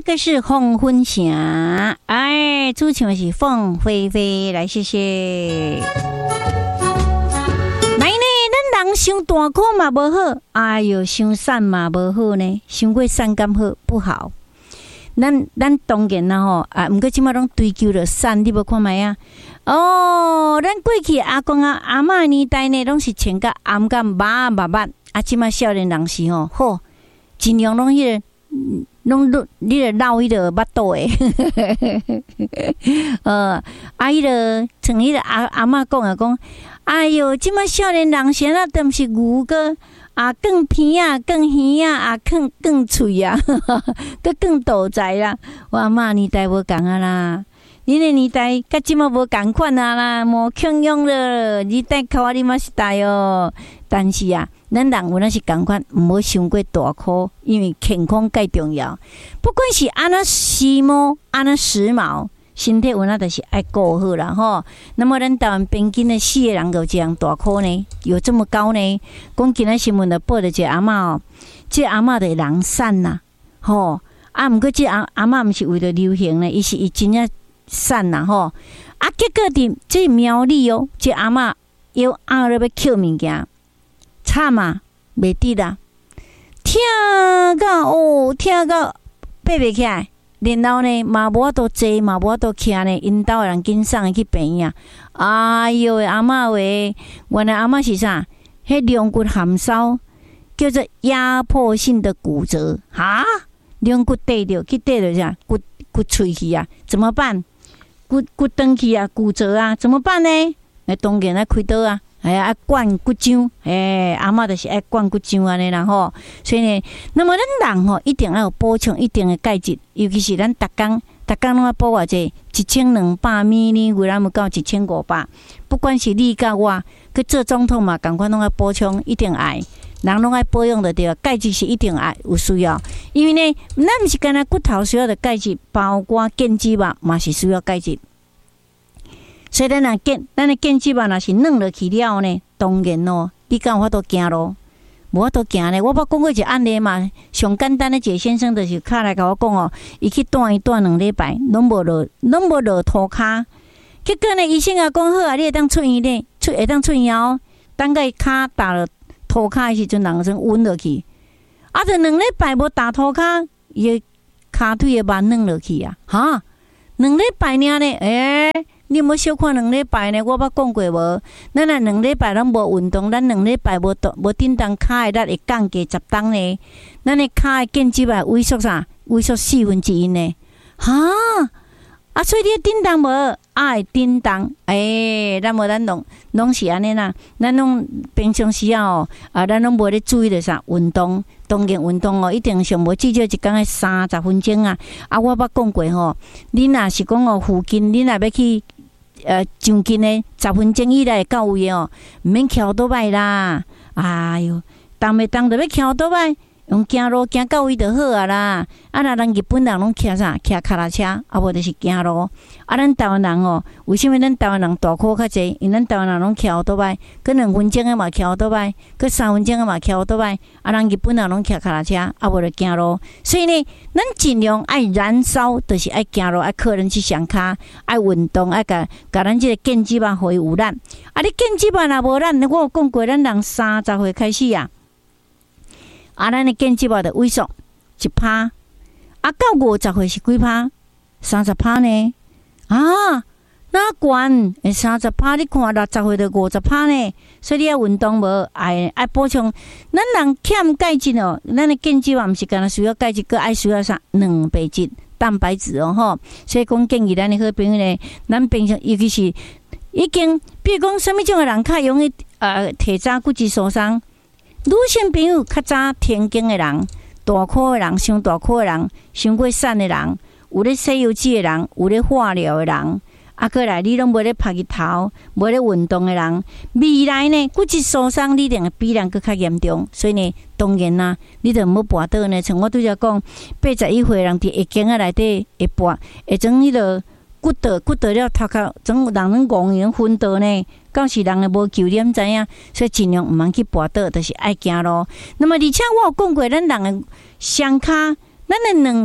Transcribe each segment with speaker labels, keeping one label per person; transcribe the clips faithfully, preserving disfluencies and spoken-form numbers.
Speaker 1: 个是凤飞城，哎，主唱是凤飞飞，来谢谢。来呢，咱人伤大颗嘛无好，哎哟，伤瘦嘛无好呢，伤过瘦敢好不好？咱咱当然啦吼，啊，毋过即马拢追求着瘦，你无看卖啊？哦，咱过去阿公啊阿嬷年代呢，拢是穿甲暗甲麻麻麻，啊，即马少年人是吼，好，尽量拢迄个。拢你个绕迄个巴肚诶，呃，啊，迄个像迄个阿阿嬷讲啊，讲，哎哟，即摆少年人现在都毋是牛个啊，更偏啊，更圆啊，啊，更更脆啊，个更大仔啦。我阿嬷年代无共啊啦，恁个年代甲即摆无共款啊啦，无强用了，你代靠啊，你嘛是代哦，但是啊。咱人有那是共款，毋好伤过大颗，因为健康介重要。不管是安那时髦，安那时髦，身体有那就是爱顾好啦吼。那么咱台湾平均的四个人有这样大颗呢，有这么高呢？讲今仔新闻就报的这阿嬷哦，这阿嬷的人瘦呐，吼啊，毋过这阿阿嬷毋是为了流行呢，伊是伊真正瘦呐吼。啊，结果伫这苗栗哦，这阿嬷又熬了要捡物件。惨啊，袂得啦！疼到哦，疼到爬袂起来，然后呢，嘛无法度坐，嘛无法度徛呢，因兜的人紧送伊去病院。哎哟，阿嬷喂，原来阿嬷是啥？迄龙骨含烧，叫做压迫性的骨折哈，龙骨跌着去跌着啥？骨骨脆去啊？怎么办？骨骨断去啊？骨折啊？怎么办呢？那当然来开刀啊！哎呀，爱灌骨浆，哎，阿嬷就是爱灌骨浆安尼啦吼。所以呢，那么咱人吼一定要有补充一定的钙质，尤其是咱逐工逐工拢要补偌济，一千两百米呢，为咱要到一千五百。不管是你甲我，去做总统嘛，共款拢要补充，一定爱。人拢爱保养的对，钙质是一定爱有需要。因为呢，咱毋是干那骨头需要的钙质，包括腱肌肉嘛是需要钙质。所以咱若腱，咱的腱肌肉若是软落去了呢，当然咯，你敢有法度行路？无法度行呢。我捌讲过一个案例嘛，上简单的一个先生就是卡来甲我讲哦，伊去断伊断两礼拜，拢无落，拢无落涂骹。结果呢，医生啊讲好啊，你会当出院呢，出会当出院哦。等个骹打了涂骹的时阵，人先稳落去。啊，就两礼拜无打涂骹，伊骹腿的肉软落去啊，哈，两礼拜尔呢，诶、欸。你无小看两礼拜呢？我捌讲过无？咱若两礼拜拢无运动，咱两礼拜无无振动骹的力会降低十档呢。咱的骹的腱肌肉萎缩啥？萎缩四分之一呢？哈！啊，所以你振动无？爱振动，诶，咱无咱拢拢是安尼啦。咱拢平常时啊哦，啊，咱拢无咧注意着啥运动。当然运动哦，一定上无至少一工诶三十分钟啊。啊，我捌讲过吼，你若是讲哦附近，你若要去。呃，上近的十分钟以内到位哦，毋免翘倒摆啦。哎哟，当袂当着要翘倒摆，用行路行到位就好啊啦。啊，若咱日本人拢骑啥？骑脚踏车，啊无就是行路。啊，咱台湾人哦，为什么咱台湾人大块较济？因咱台湾人拢翘倒摆，佮两分钟诶嘛翘倒摆，佮三分钟诶嘛翘倒摆。啊，咱日本人拢骑脚踏车，啊无就行路。所以呢，咱尽量爱燃烧，就是爱行路，爱客人去上骹，爱运动，爱甲甲咱即个腱肌肉恢复力。啊，你腱肌肉若无力，我有讲过，咱人三十岁开始啊。啊，咱的腱肌肉的萎缩一趴，啊，到五十岁是几趴？三十趴呢？啊，那悬诶，三十趴，你看六十岁就五十趴呢。所以你要运动无？爱爱补充，咱人欠钙质哦，咱的腱肌肉毋是干那需要钙质，佮爱需要啥？蛋白质、蛋白质哦吼。所以讲建议咱的好朋友呢，咱平常尤其是已经，比如讲什么种的人较容易呃体早骨质疏松。女性朋友较早天经的人、大颗的人、伤大颗的人、伤过瘦的人、有咧洗油脂的人、有咧化疗的人，啊，过来你拢无咧拍日头、无咧运动的人，未来呢骨质疏松你定比人更较严重。所以呢，当然啦，你就毋好跋倒呢。像我拄则讲，八十一岁人伫月经啊内底会跋，会种迄个骨倒骨倒了头壳，总人拢戆人昏倒呢。到时人也无救你，毋知影，所以尽量毋通去跋倒，就是爱行路。那么而且我有讲过，咱人的双骹，咱的两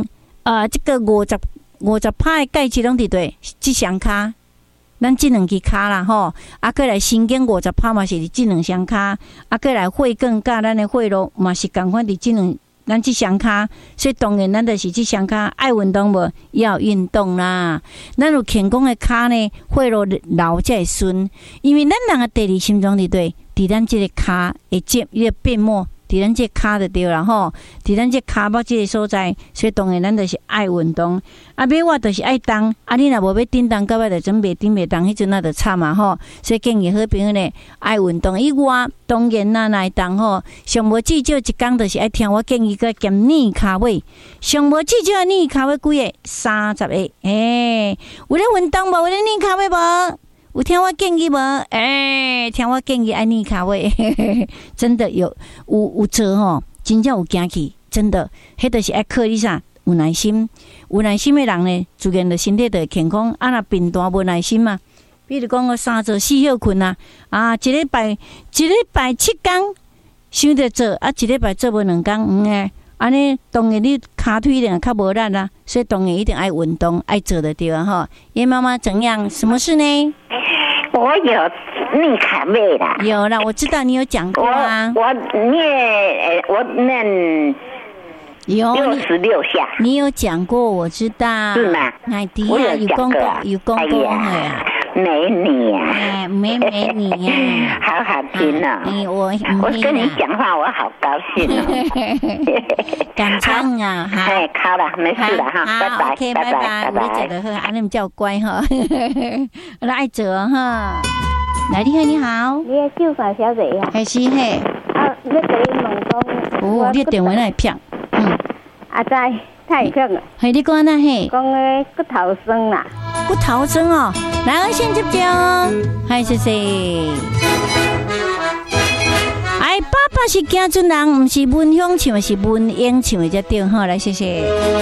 Speaker 1: 呃，这个五十五十趴的钙质拢伫对，即双骹，咱即两支骹啦吼，啊，过来神经五十趴嘛是伫即两双骹，啊，过来血管甲咱的血路嘛是共款伫即两。咱即双骹，所以当然咱就是即双骹爱运动无，要运动啦。咱有健康的骹呢，血路流才会顺。因为咱人的第二心脏伫对，伫咱即个骹会接伊个变膜，伫咱即骹就对啦吼。伫咱即骹膊即个所在，所以当然咱就是爱运动。啊，尾我就是爱动，啊，你若无要叮当，到尾就准备叮袂动，迄阵那就惨嘛吼。所以建议好朋友呢爱运动以外，当然啦，来动吼，上无至少一工就是爱听我建议个减练骹尾，上无至少练骹尾几个三十个，诶、欸，有咧运动无？有咧练骹尾无？有听我建议无？诶、欸，听我建议爱练骹尾，真的有有有做吼，真正有行去，真的，迄就是爱靠你啥？有耐心，有耐心的人呢，自然的身体就会健康。啊，若病大无耐心嘛，比如讲我三做四休困啊，啊，一礼拜一礼拜七工想着做，啊，一礼拜做无两工，嗯诶，安尼当然你骹腿一定较无力啦，所以当然一定爱运动，爱做的对啊哈。叶妈妈怎样？什么事呢？
Speaker 2: 我有练卡位啦，
Speaker 1: 有啦，我知道你有讲过啊。
Speaker 2: 我我练，我练。
Speaker 1: 有
Speaker 2: 六十六下，
Speaker 1: 你有讲过，我知道。
Speaker 2: 是吗？
Speaker 1: 哎，对呀，有讲过，有讲过，
Speaker 2: 哎呀，美女呀，
Speaker 1: 哎，美美女呀，
Speaker 2: 好好听哦。
Speaker 1: 哎，我
Speaker 2: 我跟你讲话，我好高兴哦。
Speaker 1: 敢唱啊，哈。
Speaker 2: 哎，好了，没事了哈，拜拜，
Speaker 1: OK， 拜拜，我做得好，安尼叫乖哈，我爱做哈。来，你好，你好。
Speaker 3: 你的秀发小姐呀？
Speaker 1: 还是嘿。
Speaker 3: 啊，要跟你问讲。
Speaker 1: 哦，你电话哪会骗？嗯。
Speaker 3: 啊，知太强了。
Speaker 1: 嘿，你讲哪嘿？
Speaker 3: 讲个骨头酸啦。
Speaker 1: 骨头酸哦，来，我先接电哦。嗨，谢谢。哎，爸爸是行船人，不是文香唱，是文英唱的才对哈。来，谢谢。